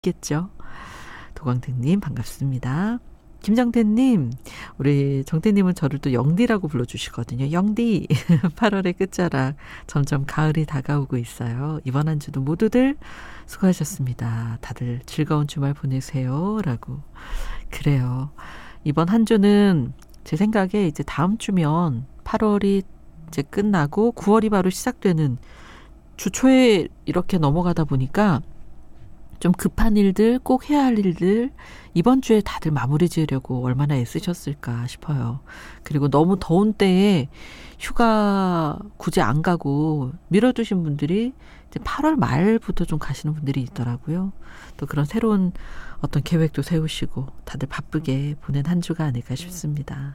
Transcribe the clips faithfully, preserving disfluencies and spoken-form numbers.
있겠죠. 도광택님 반갑습니다. 김정태님, 우리 정태님은 저를 또 영디라고 불러주시거든요. 영디, 팔월의 끝자락 점점 가을이 다가오고 있어요. 이번 한 주도 모두들 수고하셨습니다. 다들 즐거운 주말 보내세요. 라고. 그래요. 이번 한 주는 제 생각에 이제 다음 주면 팔월이 이제 끝나고 구월이 바로 시작되는 주 초에 이렇게 넘어가다 보니까 좀 급한 일들, 꼭 해야 할 일들 이번 주에 다들 마무리 지으려고 얼마나 애쓰셨을까 싶어요. 그리고 너무 더운 때에 휴가 굳이 안 가고 미뤄두신 분들이 이제 팔월 말부터 좀 가시는 분들이 있더라고요. 또 그런 새로운 어떤 계획도 세우시고 다들 바쁘게 보낸 한 주가 아닐까 싶습니다.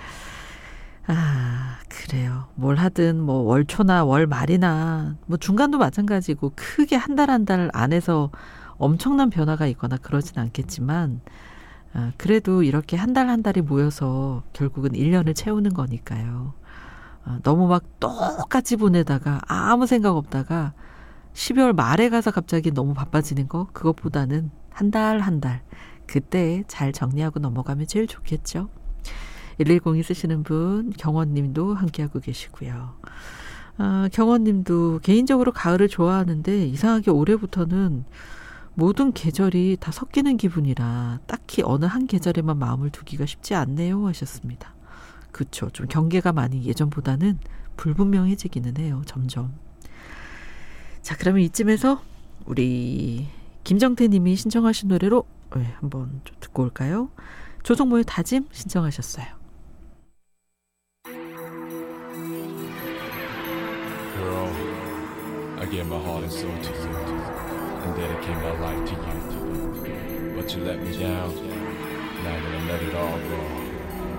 아, 그래요. 뭘 하든 뭐 월초나 월 말이나 뭐 중간도 마찬가지고 크게 한 달 한 달 안에서 엄청난 변화가 있거나 그러진 않겠지만 아, 그래도 이렇게 한 달 한 달이 모여서 결국은 일 년을 채우는 거니까요. 아, 너무 막 똑같이 보내다가 아무 생각 없다가 십이월 말에 가서 갑자기 너무 바빠지는 거 그것보다는 한 달 한 달 그때 잘 정리하고 넘어가면 제일 좋겠죠. 일일공이 쓰시는 분 경원님도 함께하고 계시고요. 아, 경원님도 개인적으로 가을을 좋아하는데 이상하게 올해부터는 모든 계절이 다 섞이는 기분이라 딱히 어느 한 계절에만 마음을 두기가 쉽지 않네요 하셨습니다. 그렇죠. 좀 경계가 많이 예전보다는 불분명해지기는 해요. 점점. 자, 그러면 이쯤에서 우리 김정태 님이 신청하신 노래로 네, 한번 좀 듣고 올까요? 조성모의 다짐 신청하셨어요. Girl, I gave my heart and soul to you and dedicate my life to you. But you let me down. Now that I'm letting